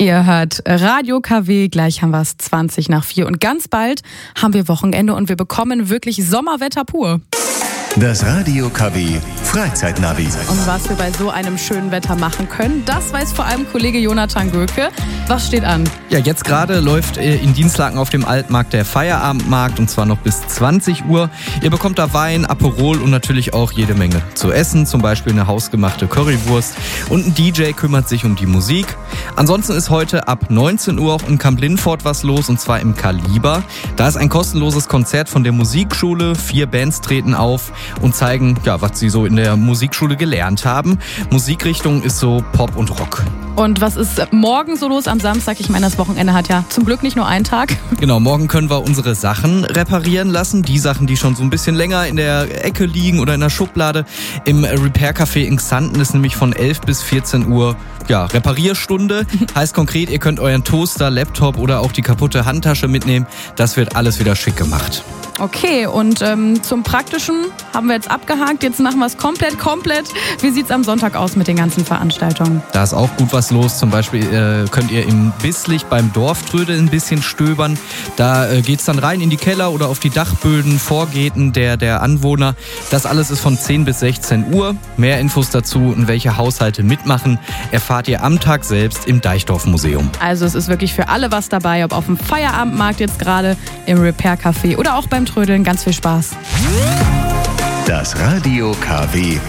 Ihr hört Radio KW, gleich haben wir es 4:20 und ganz bald haben wir Wochenende und wir bekommen wirklich Sommerwetter pur. Das Radio KW Freizeitnavi. Und was wir bei so einem schönen Wetter machen können, das weiß vor allem Kollege Jonathan Göke. Was steht an? Ja, jetzt gerade läuft in Dinslaken auf dem Altmarkt der Feierabendmarkt und zwar noch bis 20 Uhr. Ihr bekommt da Wein, Aperol und natürlich auch jede Menge zu essen, zum Beispiel eine hausgemachte Currywurst und ein DJ kümmert sich um die Musik. Ansonsten ist heute ab 19 Uhr auch in Kamp-Lindfort was los und zwar im Kaliber. Da ist ein kostenloses Konzert von der Musikschule, 4 Bands treten auf und zeigen, ja, was sie so in der Musikschule gelernt haben. Musikrichtung ist so Pop und Rock. Und was ist morgen so los am Samstag? Ich meine, das Wochenende hat ja zum Glück nicht nur einen Tag. Genau, morgen können wir unsere Sachen reparieren lassen. Die Sachen, die schon so ein bisschen länger in der Ecke liegen oder in der Schublade. Im Repair Café in Xanten ist nämlich von 11 bis 14 Uhr Reparierstunde. Heißt konkret, ihr könnt euren Toaster, Laptop oder auch die kaputte Handtasche mitnehmen. Das wird alles wieder schick gemacht. Okay, und zum Praktischen haben wir jetzt abgehakt. Jetzt machen wir es komplett. Wie sieht's am Sonntag aus mit den ganzen Veranstaltungen? Da ist auch gut was los. Zum Beispiel könnt ihr im Bisslich beim Dorftrödel ein bisschen stöbern. Da geht's dann rein in die Keller oder auf die Dachböden, Vorgärten der Anwohner. Das alles ist von 10 bis 16 Uhr. Mehr Infos dazu und welche Haushalte mitmachen, erfahrt ihr am Tag selbst im Deichdorf-Museum. Also es ist wirklich für alle was dabei, ob auf dem Feierabendmarkt jetzt gerade, im Repair Café oder auch beim Trödeln. Ganz viel Spaß. Das Radio KW